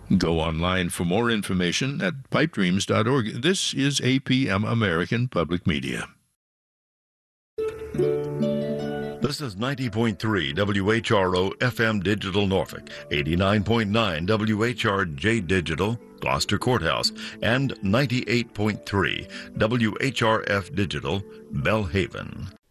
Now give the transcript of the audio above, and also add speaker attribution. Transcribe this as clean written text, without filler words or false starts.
Speaker 1: Go online for more information at pipedreams.org. This is APM American Public Media.
Speaker 2: This is 90.3 WHRO FM Digital Norfolk, 89.9 WHRJ Digital Gloucester Courthouse, and 98.3 WHRF Digital Belhaven.